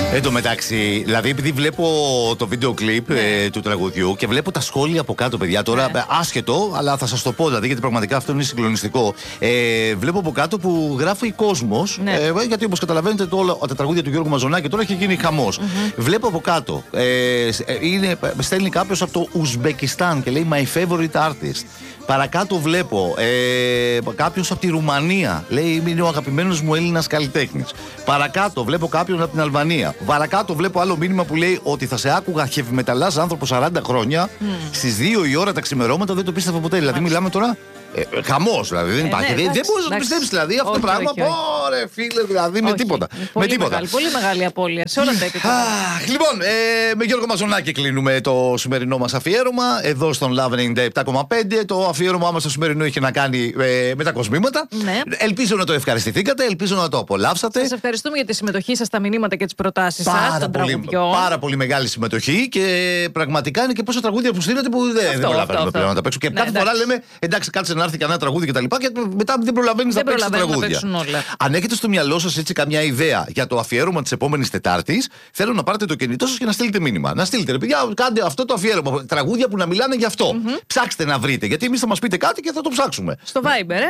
Εν τω μεταξύ, δηλαδή, επειδή βλέπω το βίντεο κλιπ του τραγουδιού και βλέπω τα σχόλια από κάτω, παιδιά, τώρα άσχετο, αλλά θα σας το πω, δηλαδή, γιατί πραγματικά αυτό είναι συγκλονιστικό. Βλέπω από κάτω που γράφει κόσμος, γιατί όπως καταλαβαίνετε, τα τραγούδια του Γιώργου Μαζονάκη τώρα έχει γίνει χαμός. Βλέπω από κάτω, στέλνει κάποιος από το Ουσμπεκιστάν και λέει My favorite artist. Παρακάτω βλέπω κάποιος από τη Ρουμανία. Λέει είναι ο αγαπημένος μου Έλληνας καλλιτέχνης. Παρακάτω βλέπω κάποιον από την Αλβανία. Παρακάτω βλέπω άλλο μήνυμα που λέει ότι θα σε άκουγα heavy-μεταλλάς άνθρωπο 40 χρόνια στις 2 η ώρα τα ξημερώματα. Δεν το πίστευα ποτέ. Δηλαδή μιλάμε τώρα. Χαμός, δηλαδή δεν υπάρχει. Δεν μπορείς να το πιστέψεις, δηλαδή αυτό το πράγμα. Ωραία, φίλε, δηλαδή με τίποτα. Πολύ μεγάλη απώλεια σε όλα τα επίπεδα. Λοιπόν, με Γιώργο Μαζονάκη κλείνουμε το σημερινό μας αφιέρωμα. Εδώ στον Love 97,5. Το αφιέρωμά μας το σημερινό είχε να κάνει με τα κοσμήματα. Ελπίζω να το ευχαριστηθήκατε, ελπίζω να το απολαύσατε. Σας ευχαριστούμε για τη συμμετοχή σας, τα μηνύματα και τις προτάσεις σας. Πάρα πολύ μεγάλη συμμετοχή και πραγματικά είναι και πόσα τραγούδια που στείλατε που δεν προλαβαίνουμε πλέον να τα παίξουμε. Και κάθε φορά λέμε εντάξει, κάτσε να έρθει κανένα τραγούδι και τα λοιπά, και μετά δεν προλαβαίνεις να παίξεις τα τραγούδια. Αν έχετε στο μυαλό σας έτσι καμιά ιδέα για το αφιέρωμα της επόμενης Τετάρτης, θέλω να πάρετε το κινητό σας και να στείλετε μήνυμα. Να στείλετε, ρε παιδιά, κάντε αυτό το αφιέρωμα. Τραγούδια που να μιλάνε γι' αυτό. Ψάξτε να βρείτε, γιατί εμείς θα μας πείτε κάτι και θα το ψάξουμε. Στο Viber,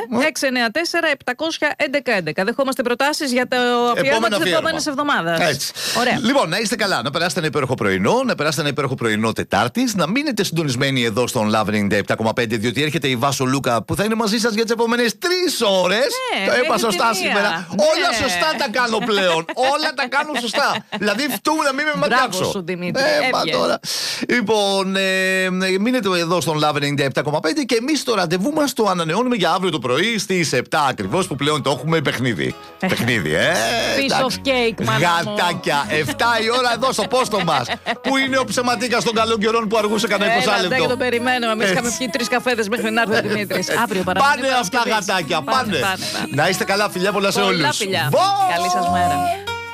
694-700-1111. Δεχόμαστε προτάσεις για το αφιέρωμα της επόμενης εβδομάδας. Λοιπόν, να είστε καλά, να περάσετε ένα υπέροχο πρωινό, να περάσετε ένα υπέροχο πρωινό Τετάρτης, να μείνετε συντονισμένοι εδώ στον Love 97,5, διότι έρχεται η Βάσο Λούκα που θα είναι μαζί σας για τις επόμενες 3 ώρες. Το είπα σωστά σήμερα. Όλα σωστά τα κάνω πλέον. Όλα τα κάνω σωστά. Δηλαδή φτούμε να μην με ματιάξω. Μπράβο σου, Δημήτρη. Τώρα. Λοιπόν, μείνετε εδώ στον Love 97,5 και εμείς το ραντεβού μας το ανανεώνουμε για αύριο το πρωί στις 7 ακριβώς, που πλέον το έχουμε παιχνίδι. Παιχνίδι, Piece of cake, μάλλον. Γατάκια. 7 η ώρα εδώ στο πόστο μας. Πού είναι ο ψεματίκας των καλών καιρών που αργούσε κανένα 20 λεπτό. Και το περιμένουμε. Εμείς είχαμε πιει 3 καφέδες μέχρι να έρθει ο Δημήτρης. Πάνε αυτά, γατάκια, πάνε. Να είστε καλά, φιλιά πολλά σε όλους. Καλή σας μέρα.